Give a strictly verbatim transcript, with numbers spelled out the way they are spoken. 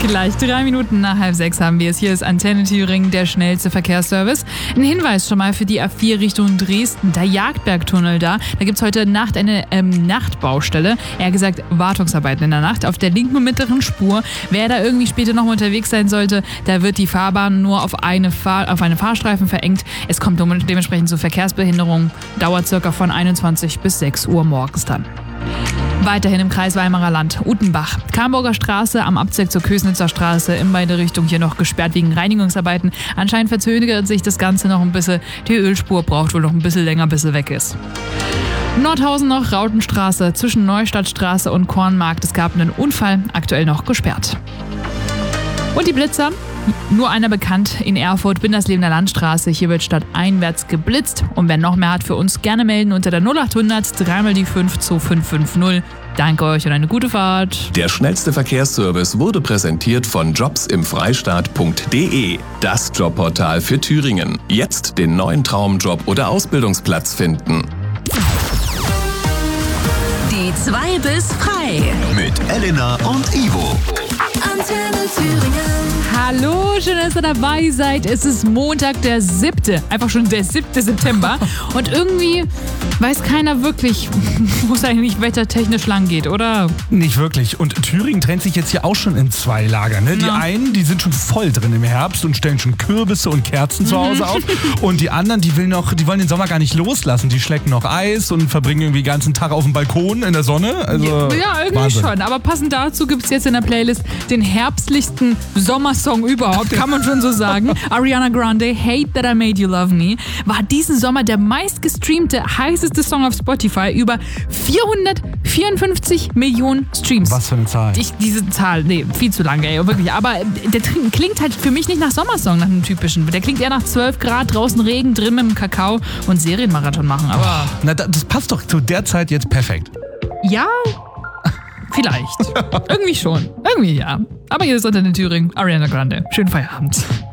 Gleich drei Minuten nach halb sechs haben wir es. Hier ist Antenne Thüringen, der schnellste Verkehrsservice. Ein Hinweis schon mal für die A vier Richtung Dresden. Der Jagdbergtunnel da. Da gibt es heute Nacht eine ähm, Nachtbaustelle. Eher gesagt Wartungsarbeiten in der Nacht auf der linken und mittleren Spur. Wer da irgendwie später noch unterwegs sein sollte, da wird die Fahrbahn nur auf eine, Fahr- auf eine Fahrstreifen verengt. Es kommt dementsprechend zu Verkehrsbehinderungen. Dauert circa von einundzwanzig bis sechs Uhr morgens dann. Weiterhin im Kreis Weimarer Land, Utenbach. Kamburger Straße am Abzweig zur Kösnitzer Straße in beide Richtungen hier noch gesperrt wegen Reinigungsarbeiten. Anscheinend verzögert sich das Ganze noch ein bisschen. Die Ölspur braucht wohl noch ein bisschen länger, bis sie weg ist. Nordhausen noch, Rautenstraße zwischen Neustadtstraße und Kornmarkt. Es gab einen Unfall, aktuell noch gesperrt. Und die Blitzer? Nur einer bekannt in Erfurt, Binderslebener Landstraße. Hier wird stadteinwärts geblitzt. Und wer noch mehr hat für uns, gerne melden unter der null acht hundert dreimal die fünf zwei fünf fünf null. Danke euch und eine gute Fahrt. Der schnellste Verkehrsservice wurde präsentiert von jobs im freistaat punkt de. Das Jobportal für Thüringen. Jetzt den neuen Traumjob oder Ausbildungsplatz finden. Die zwei bis frei. Mit Elena und Ivo. Antenne Thüringen. Hallo, schön, dass ihr dabei seid. Es ist Montag, der siebte. Einfach schon der siebte September. Und irgendwie weiß keiner wirklich, wo es eigentlich wettertechnisch lang geht, oder? Nicht wirklich. Und Thüringen trennt sich jetzt hier auch schon in zwei Lager. Ne? Die Na. einen, die sind schon voll drin im Herbst und stellen schon Kürbisse und Kerzen zu Hause auf. Und die anderen, die, will noch, die wollen den Sommer gar nicht loslassen. Die schlecken noch Eis und verbringen irgendwie den ganzen Tag auf dem Balkon in der Sonne. Also, Ja, irgendwie Wahnsinn. schon. Aber passend dazu gibt es jetzt in der Playlist den herbstlichsten Sommersong überhaupt, kann man schon so sagen. Ariana Grande, Hate That I Made You Love Me, war diesen Sommer der meistgestreamte, heißeste Song auf Spotify. Über vierhundertvierundfünfzig Millionen Streams. Was für eine Zahl. Ich, diese Zahl, nee, viel zu lange, ey, wirklich. Aber der klingt halt für mich nicht nach Sommersong, nach einem typischen. Der klingt eher nach zwölf Grad, draußen Regen, drin im Kakao und Serienmarathon machen. Aber Na, das passt doch zu der Zeit jetzt perfekt. ja, vielleicht. Irgendwie schon. Irgendwie ja. Aber hier ist Antenne Thüringen, Ariana Grande. Schönen Feierabend.